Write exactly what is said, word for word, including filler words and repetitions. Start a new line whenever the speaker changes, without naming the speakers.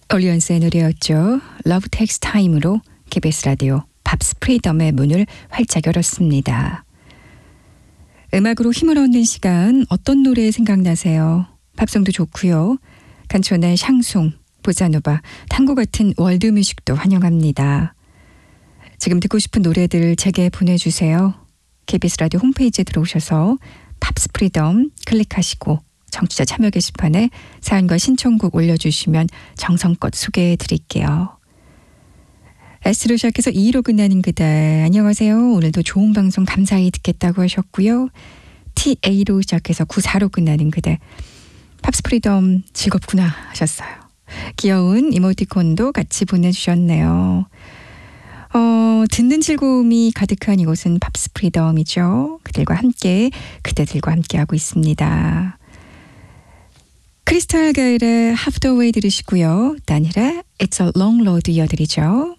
올리언스의 노래였죠. Love Takes Time으로 케이비에스 라디오 팝스 프리덤의 문을 활짝 열었습니다. 음악으로 힘을 얻는 시간, 어떤 노래 생각나세요? 팝송도 좋고요. 간촌의 샹송, 보사노바, 탕고 같은 월드뮤직도 환영합니다. 지금 듣고 싶은 노래들 제게 보내주세요. 케이비에스 라디오 홈페이지에 들어오셔서 팝스 프리덤 클릭하시고 청취자 참여 게시판에 사연과 신청곡 올려주시면 정성껏 소개해 드릴게요. S로 시작해서 E로 끝나는 그대, 안녕하세요. 오늘도 좋은 방송 감사히 듣겠다고 하셨고요. 티에이로 시작해서 구십사로 끝나는 그대, 팝스 프리덤 즐겁구나 하셨어요. 귀여운 이모티콘도 같이 보내주셨네요. 어, 듣는 즐거움이 가득한 이곳은 팝스 프리덤이죠. 그들과 함께, 그대들과 함께하고 있습니다. 크리스탈 가일의 Half the Way 들으시고요. 다니엘의 It's a Long Road 이어드리죠.